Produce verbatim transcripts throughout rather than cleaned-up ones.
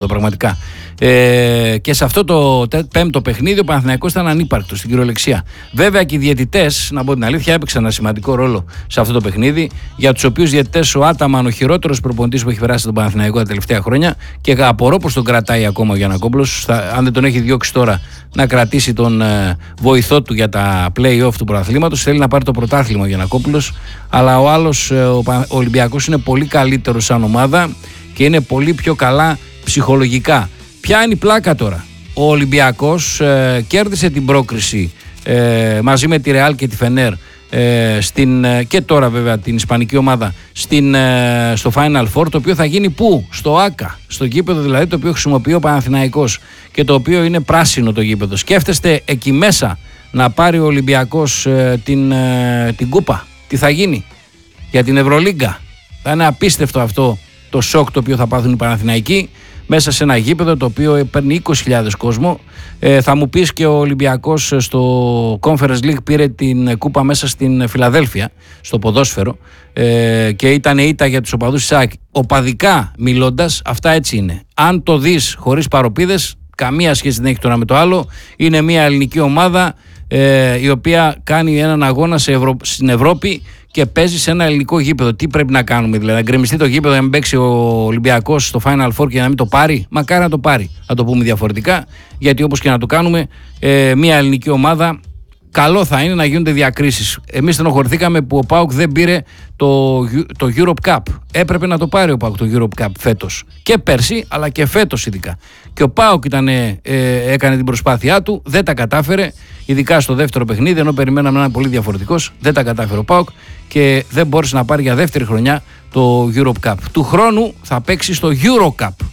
πραγματικά. Ε, και σε αυτό το πέμπτο παιχνίδι ο Παναθηναϊκός ήταν ανύπαρκτος στην κυριολεξία. Βέβαια και οι διαιτητές, να πω την αλήθεια, έπαιξαν ένα σημαντικό ρόλο σε αυτό το παιχνίδι. Για τους οποίους διαιτητές ο Άταμαν, ο χειρότερος προπονητής που έχει περάσει τον Παναθηναϊκό τα τελευταία χρόνια, και απορώ πως τον κρατάει ακόμα ο Γιαννακόπουλος. Αν δεν τον έχει διώξει τώρα να κρατήσει τον ε, βοηθό του για τα play-off του πρωταθλήματος, θέλει να πάρει το πρωτάθλημα ο Γιαννακόπουλος. Αλλά ο άλλος, ε, ο, ο Ολυμπιακός, είναι πολύ καλύτερος σαν ομάδα και είναι πολύ πιο καλά ψυχολογικά. Ποια είναι η πλάκα τώρα? Ο Ολυμπιακός ε, κέρδισε την πρόκριση ε, μαζί με τη Ρεάλ και τη Φενέρ ε, στην, ε, και τώρα βέβαια την ισπανική ομάδα στην, ε, στο Final Four, το οποίο θα γίνει πού? Στο ΆΚΑ, στο γήπεδο δηλαδή το οποίο χρησιμοποιεί ο Παναθηναϊκός και το οποίο είναι πράσινο το γήπεδο. Σκέφτεστε εκεί μέσα να πάρει ο Ολυμπιακός ε, την, ε, την κούπα? Τι θα γίνει για την Ευρωλίγκα? Θα είναι απίστευτο αυτό το σοκ το οποίο θα πάθουν οι Παναθηναϊκοί μέσα σε ένα γήπεδο το οποίο παίρνει είκοσι χιλιάδες κόσμο. Ε, θα μου πεις και ο Ολυμπιακός στο Conference League πήρε την κούπα μέσα στην Φιλαδέλφια, στο ποδόσφαιρο, ε, και ήταν ήττα για τους οπαδούς της ΑΕΚ. Οπαδικά μιλώντας, αυτά έτσι είναι. Αν το δεις χωρίς παροπίδες, καμία σχέση δεν έχει το ένα με το άλλο. Είναι μια ελληνική ομάδα ε, η οποία κάνει έναν αγώνα σε Ευρω... στην Ευρώπη και παίζει σε ένα ελληνικό γήπεδο. Τι πρέπει να κάνουμε, δηλαδή? Να γκρεμιστεί το γήπεδο, να μην παίξει ο Ολυμπιακός στο Final Four και να μην το πάρει? Μακάρι να το πάρει. Να το πούμε διαφορετικά, γιατί όπως και να το κάνουμε, ε, μια ελληνική ομάδα, καλό θα είναι να γίνονται διακρίσεις. Εμείς στενοχωρηθήκαμε που ο ΠΑΟΚ δεν πήρε το, το Europe Cup. Έπρεπε να το πάρει ο ΠΑΟΚ το Europe Cup φέτος. Και πέρσι, αλλά και φέτος ειδικά. Και ο ΠΑΟΚ ήταν, ε, έκανε την προσπάθειά του, δεν τα κατάφερε, ειδικά στο δεύτερο παιχνίδι, ενώ περιμέναμε να είναι πολύ διαφορετικός. Δεν τα κατάφερε ο ΠΑΟΚ και δεν μπόρεσε να πάρει για δεύτερη χρονιά το Europe Cup. Του χρόνου θα παίξει στο Euro Cup.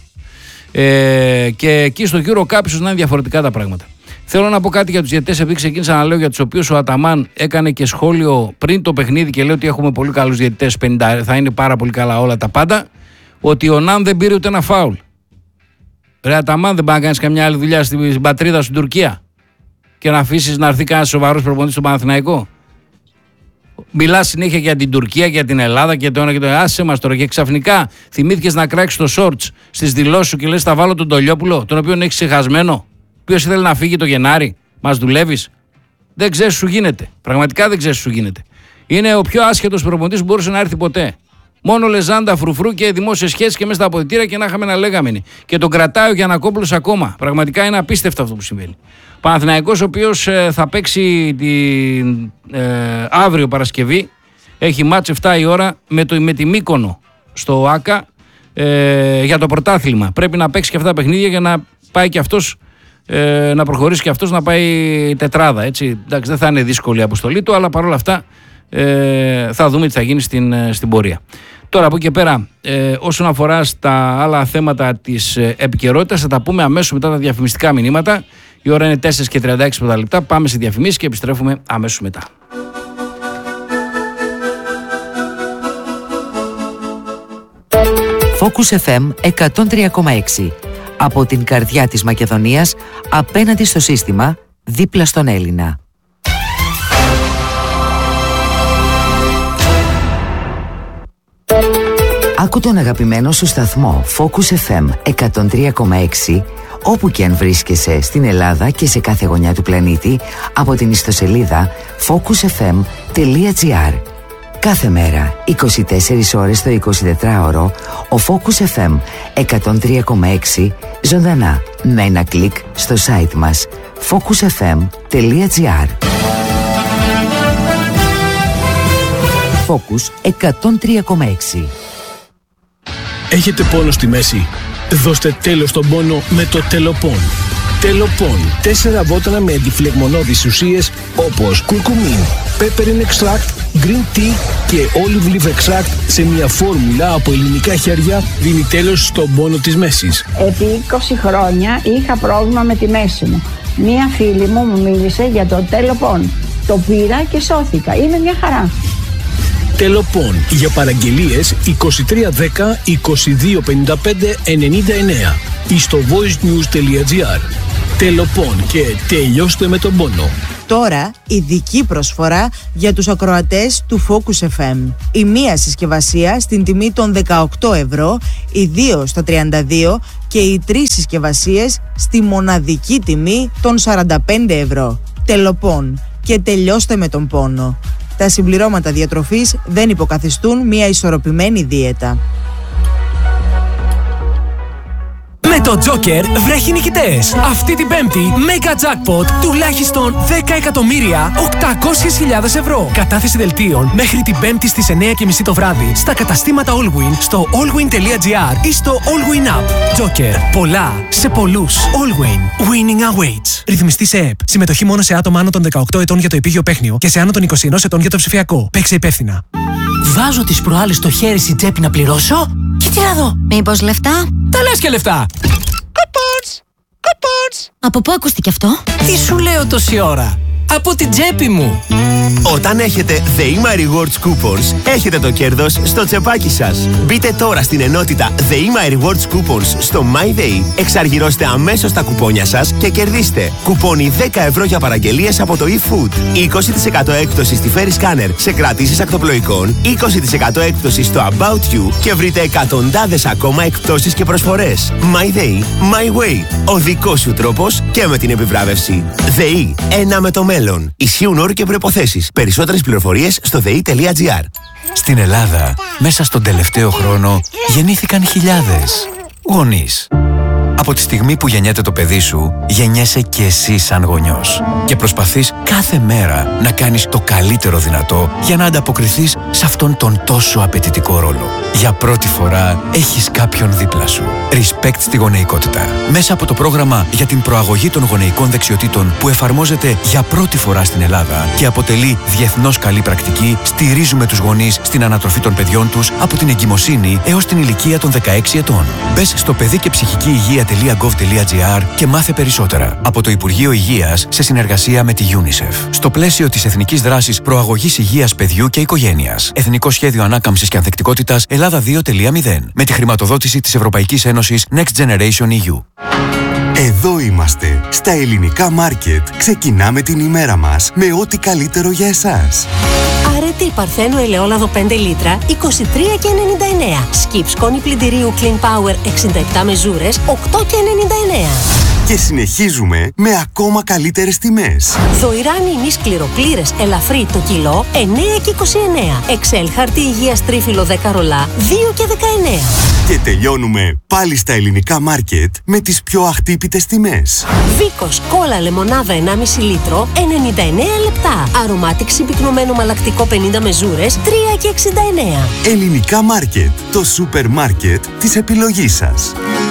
Ε, και εκεί στο Euro Cup ίσως να είναι διαφορετικά τα πράγματα. Θέλω να πω κάτι για τους διαιτητές, επειδή ξεκίνησα να λέω για τους οποίους ο Αταμάν έκανε και σχόλιο πριν το παιχνίδι και λέει ότι έχουμε πολύ καλούς διαιτητές, πενήντα, θα είναι πάρα πολύ καλά όλα τα πάντα. Ότι ο Ναν δεν πήρε ούτε ένα φάουλ. Ρε Αταμάν, δεν πάει να κάνεις καμιά άλλη δουλειά στην πατρίδα σου, στην Τουρκία, και να αφήσεις να έρθει κανένας σοβαρός προπονητής στον Παναθηναϊκό? Μιλάς συνέχεια για την Τουρκία, για την Ελλάδα και το ένα και το ένα. Άσε μας τώρα. Και ξαφνικά θυμήθηκες να κράξεις το shorts στις δηλώσεις σου και λες θα βάλω τον Τολιόπουλο, τον οποίο έχεις ξεχασμένο. Ποιος ήθελε να φύγει το Γενάρη? Μας δουλεύεις? Δεν ξέρεις σου γίνεται. Πραγματικά δεν ξέρεις σου γίνεται. Είναι ο πιο άσχετος προπονητής που μπορούσε να έρθει ποτέ. Μόνο λεζάντα, φρουφρού και δημόσιες σχέσεις και μέσα στα αποδυτήρια και να είχαμε να λέγαμε. Και τον κρατάει ο Γιαννακόπουλος ακόμα. Πραγματικά είναι απίστευτο αυτό που συμβαίνει. Παναθηναϊκός, ο οποίος ε, θα παίξει την, ε, αύριο Παρασκευή, έχει μάτς εφτά η ώρα με, το, με τη Μύκονο στο ΆΚΑ ε, για το πρωτάθλημα. Πρέπει να παίξει και αυτά τα παιχνίδια για να πάει και αυτός, ε, να προχωρήσει και αυτός να πάει τετράδα. Έτσι. Εντάξει, δεν θα είναι δύσκολη η αποστολή του, αλλά παρόλα αυτά ε, θα δούμε τι θα γίνει στην, στην πορεία. Τώρα από εκεί και πέρα, ε, όσον αφορά στα άλλα θέματα της ε, επικαιρότητας, θα τα πούμε αμέσως μετά τα διαφημιστικά μηνύματα. Η ώρα είναι τέσσερα και τριάντα έξι λεπτά. Πάμε σε διαφημίσεις και επιστρέφουμε αμέσως μετά. Focus εφ εμ εκατόν τρία κόμμα έξι. Από την καρδιά της Μακεδονίας, απέναντι στο σύστημα, δίπλα στον Έλληνα. Άκου τον αγαπημένο σου σταθμό Focus εφ εμ εκατόν τρία κόμμα έξι όπου και αν βρίσκεσαι στην Ελλάδα και σε κάθε γωνιά του πλανήτη από την ιστοσελίδα focus f m τελεία g r. Κάθε μέρα, είκοσι τέσσερις ώρες το εικοσιτετράωρο, ο Focus εφ εμ εκατόν τρία κόμμα έξι ζωντανά με ένα κλικ στο site μας focus f m τελεία g r. Focus εκατόν τρία κόμμα έξι. Έχετε πόνο στη μέση? Δώστε τέλος στον πόνο με το Τελοπών. Τελοπών. Τέσσερα βότανα με αντιφλεγμονώδεις ουσίες όπως κουρκουμίν, pepperine extract, green tea και olive leaf extract σε μια φόρμουλα από ελληνικά χέρια δίνει τέλος στον πόνο της μέσης. Επί είκοσι χρόνια είχα πρόβλημα με τη μέση μου. Μία φίλη μου μου μίλησε για το Τελοπών. Το πήρα και σώθηκα. Είναι μια χαρά. Τελοπών. Για παραγγελίες είκοσι τρία δέκα είκοσι δύο πενήντα πέντε ενενήντα εννέα ή στο voicenews τελεία gr. Τελοπών και τελειώστε με τον πόνο. Τώρα ειδική προσφορά για τους ακροατές του Focus εφ εμ. Η μία συσκευασία στην τιμή των δεκαοκτώ ευρώ, οι δύο στα τριάντα δύο και οι τρεις συσκευασίες στη μοναδική τιμή των σαράντα πέντε ευρώ. Τελοπών και τελειώστε με τον πόνο. Τα συμπληρώματα διατροφής δεν υποκαθιστούν μια ισορροπημένη δίαιτα. Με το Joker βρέχει νικητές. Αυτή την Πέμπτη, Mega Jackpot τουλάχιστον δέκα εκατομμύρια οκτακόσιες χιλιάδες ευρώ. Κατάθεση δελτίων μέχρι την Πέμπτη στις εννιά και μισή το βράδυ στα καταστήματα Allwin, στο allwin.gr ή στο Allwin App. Joker. Πολλά σε πολλούς. Allwin. Winning awaits. Ρυθμιστή σε ΕΕΠ. Συμμετοχή μόνο σε άτομα άνω των δεκαοκτώ ετών για το επίγειο παίχνιο και σε άνω των είκοσι ένα ετών για το ψηφιακό. Παίξε υπεύθυνα. Βάζω τις προάλλες το χέρι στην τσέπη να πληρώσω και τι να δω. Μήπως λεφτά? Τα λες και λεφτά. Coupons! Coupons! Από πού ακούστηκε αυτό? Τι σου λέω τόση ώρα? Από την τσέπη μου. Όταν έχετε ΔΕΗΜΑ Rewards Coupons, έχετε το κέρδος στο τσεπάκι σας. Μπείτε τώρα στην ενότητα ΔΕΗΜΑ Rewards Coupons στο MyDay, εξαργυρώστε αμέσως τα κουπόνια σας και κερδίστε κουπόνι δέκα ευρώ για παραγγελίες από το eFood, είκοσι τοις εκατό έκπτωση στη Ferry Scanner σε κρατήσεις ακτοπλοϊκών, είκοσι τοις εκατό έκπτωση στο About You και βρείτε εκατοντάδες ακόμα εκπτώσεις και προσφορές. MyDay, My Way. Ο δικός σου τρόπος και με την επιβράβευση. ΔΕΗ, ένα με το μέλλον. Ισχύουν όροι και προϋποθέσεις. Περισσότερες πληροφορίες στο δε.gr. Στην Ελλάδα, μέσα στον τελευταίο χρόνο, γεννήθηκαν χιλιάδες γονείς. Από τη στιγμή που γεννιέται το παιδί σου, γεννιέσαι και εσύ σαν γονιός. Και προσπαθείς κάθε μέρα να κάνεις το καλύτερο δυνατό για να ανταποκριθείς σε αυτόν τον τόσο απαιτητικό ρόλο. Για πρώτη φορά έχεις κάποιον δίπλα σου. Respect στη γονεϊκότητα. Μέσα από το πρόγραμμα για την προαγωγή των γονεϊκών δεξιοτήτων που εφαρμόζεται για πρώτη φορά στην Ελλάδα και αποτελεί διεθνώς καλή πρακτική, στηρίζουμε τους γονείς στην ανατροφή των παιδιών τους από την εγκυμοσύνη έως την ηλικία των δεκαέξι ετών. Μπες στο παιδί και ψυχική υγεία τελεία γκοβ τελεία τζι άρ και μάθε περισσότερα. Από το Υπουργείο Υγείας σε συνεργασία με τη UNICEF. Στο πλαίσιο της Εθνικής Δράσης Προαγωγής Υγείας Παιδιού και Οικογένειας. Εθνικό Σχέδιο Ανάκαμψης και Ανθεκτικότητας Ελλάδα δύο τελεία μηδέν. Με τη χρηματοδότηση της Ευρωπαϊκής Ένωσης Next Generation ι γιου. Εδώ είμαστε. Στα ελληνικά μάρκετ ξεκινάμε την ημέρα μας με ό,τι καλύτερο για εσάς. Αρετή Παρθένου ελαιόλαδο πέντε λίτρα, είκοσι τρία και ενενήντα εννέα. Σκιπ σκόνη πλυντηρίου Clean Power εξήντα επτά μεζούρες, οκτώ και ενενήντα εννέα. Και συνεχίζουμε με ακόμα καλύτερες τιμές. Δοϊράνι ημί σκληροπλήρες ελαφρύ το κιλό, εννέα και είκοσι εννέα. Εξέλ χαρτί υγείας τρίφυλλο δέκα ρολά, δύο και δεκαεννέα. Και τελειώνουμε πάλι στα ελληνικά μάρκετ με τις πιο αχτύπητες τιμές. Βίκος κόλλα λεμονάδα ενάμιση λίτρο, ενενήντα εννέα λεπτά. Αρωμάτικ συμπυκνωμένο μαλακτικό πενήντα μεζούρες, τρία και εξήντα εννέα. Ελληνικά μάρκετ, το σούπερ μάρκετ της επιλογής σας.